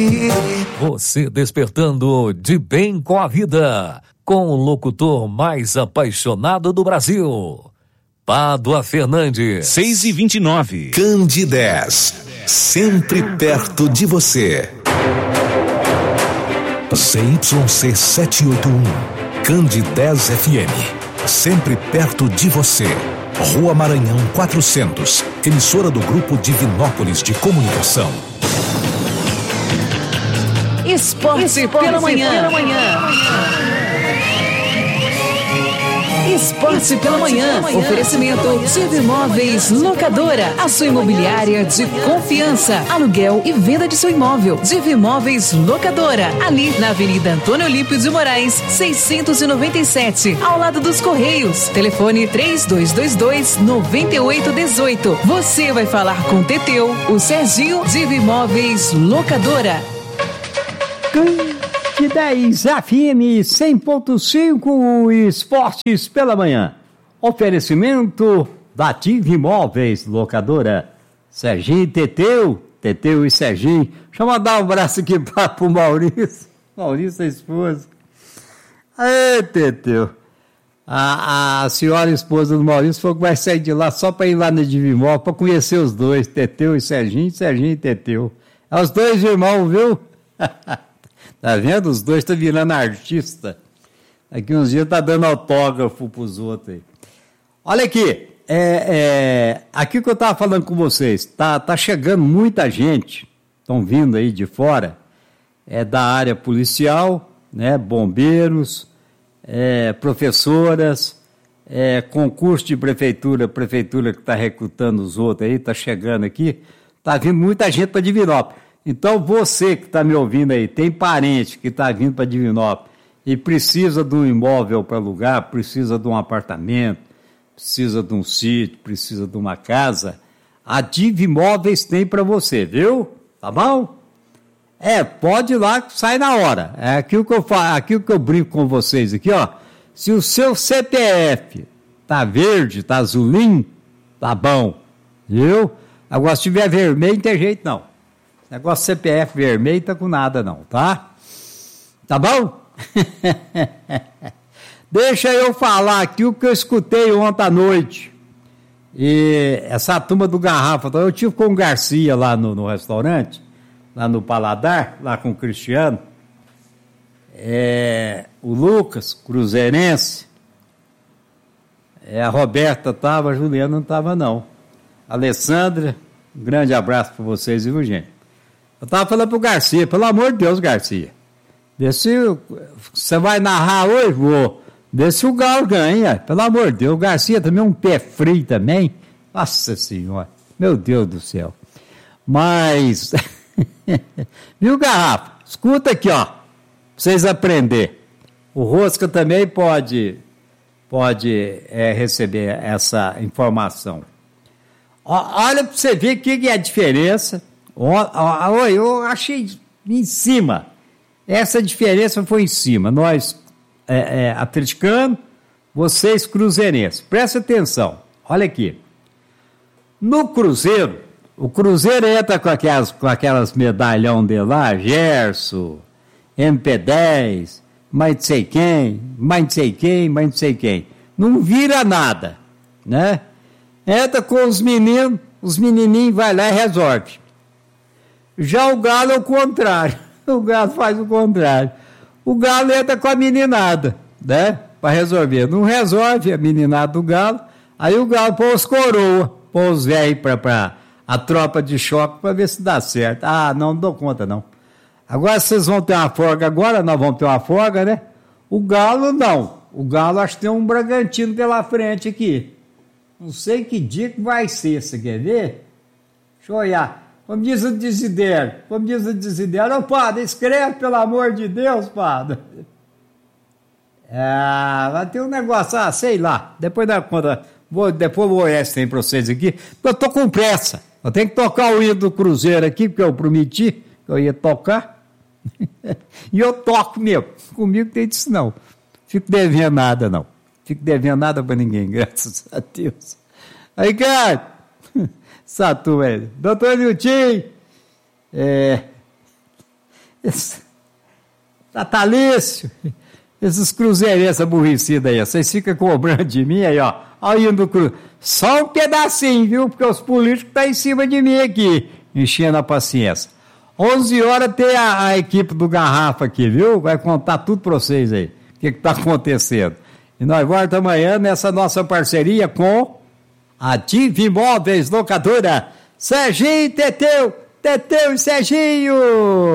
Você despertando de bem com a vida, com o locutor mais apaixonado do Brasil, Pádua Fernandes. 6h29. Candidez, sempre perto de você. ZYC 781, Candidez FM, sempre perto de você. Rua Maranhão 400, emissora do Grupo Divinópolis de Comunicação. Esporte pela manhã. Esporte pela manhã. Oferecimento Divimóveis Locadora. A sua imobiliária de confiança. Aluguel e venda de seu imóvel. Divimóveis Locadora. Ali na Avenida Antônio Olímpio de Moraes, 697. Ao lado dos Correios. Telefone 3222-9818. Você vai falar com o Teteu, o Serginho. Divimóveis Locadora. Candidez FM 100.5 Esportes pela manhã. Oferecimento da Divimóveis Locadora. Serginho e Teteu e Serginho. Deixa eu mandar um abraço aqui pro Maurício. Maurício, a esposa. Ei, Teteu. A senhora esposa do Maurício falou que vai sair de lá só para ir lá na Divimóveis para conhecer os dois, Teteu e Serginho e Teteu. É os dois irmãos, viu? Tá vendo? Os dois estão virando artista. Daqui uns dias tá dando autógrafo pros outros aí. Olha aqui, aqui que eu tava falando com vocês, tá chegando muita gente, estão vindo aí de fora, da área policial, né, bombeiros, professoras, concurso de prefeitura que está recrutando os outros aí, tá chegando aqui, tá vindo muita gente para Divinópolis. Então, você que está me ouvindo aí, tem parente que está vindo para Divinópolis e precisa de um imóvel para alugar, precisa de um apartamento, precisa de um sítio, precisa de uma casa, a Divimóveis tem para você, viu? Tá bom? Pode ir lá, sai na hora. É aquilo que eu falo, aquilo que eu brinco com vocês aqui, ó. Se o seu CPF tá verde, tá azulinho, tá bom, viu? Agora, se tiver vermelho, não tem jeito não. Negócio CPF vermelho tá com nada não, tá? Tá bom? Deixa eu falar aqui o que eu escutei ontem à noite. E essa turma do Garrafa, eu tive com o Garcia lá no restaurante, lá no Paladar, lá com o Cristiano. O Lucas, cruzeirense. A Roberta tava, a Juliana não tava não. Alessandra, um grande abraço para vocês, viu, gente? Eu estava falando pro Garcia, pelo amor de Deus, Garcia, vê se você vai narrar hoje, vou, vê se o Galo ganha, pelo amor de Deus. O Garcia também é um pé frio também, nossa senhora, meu Deus do céu. Mas, viu, Garrafa, escuta aqui, ó, pra vocês aprenderem. O Rosca também pode receber essa informação. Olha para você ver o que é a diferença. Eu achei em cima. Essa diferença foi em cima. Nós, atleticanos, vocês, cruzeirenses. Presta atenção. Olha aqui. No Cruzeiro, o Cruzeiro entra com aquelas medalhão de lá, Gerson, MP10, mais não sei quem, mais não sei quem, mais não sei quem. Não vira nada, né? Entra com os menininhos vai lá e resolve. Já o Galo é o contrário. O Galo faz o contrário. O Galo entra com a meninada, né? Para resolver. Não resolve a meninada do Galo. Aí o Galo põe os coroa, põe os velhos para a tropa de choque para ver se dá certo. Ah, não dou conta, não. Agora vocês vão ter uma folga agora, nós vamos ter uma folga, né? O Galo não. O Galo acho que tem um Bragantino pela frente aqui. Não sei que dia que vai ser, você quer ver? Deixa eu olhar. Como diz o Desidério, ô padre, escreve pelo amor de Deus, padre. Vai ter um negócio, sei lá, depois da conta, depois vou olhar esse tem pra vocês aqui, porque eu tô com pressa, eu tenho que tocar o hino do Cruzeiro aqui, porque eu prometi que eu ia tocar, e eu toco mesmo, comigo tem disso não, fico devendo nada não, pra ninguém, graças a Deus. Aí, cara, Satu, velho. Doutor Nilton, Natalício, esses cruzeirenses aborrecidos aí, vocês ficam cobrando de mim aí, ó. Aí indo cruz. Só um pedacinho, viu? Porque os políticos estão em cima de mim aqui, enchendo a paciência. 11 horas tem a equipe do Garrafa aqui, viu? Vai contar tudo para vocês aí, o que está acontecendo. E nós voltamos amanhã nessa nossa parceria com a Diva Imóveis Locadora. Serginho, Teteu e Serginho!